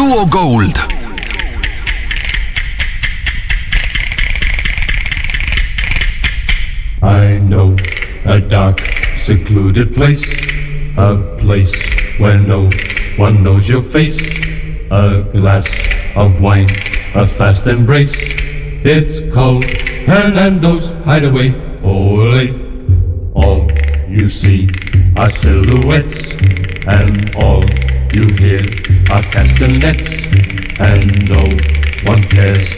Duo Gold. I know a dark, secluded place, a place where no one knows your face, a glass of wine, a fast embrace. It's called Hernando's Hideaway. Ole, all you see are silhouettes, and all you hear are castanets, and no one cares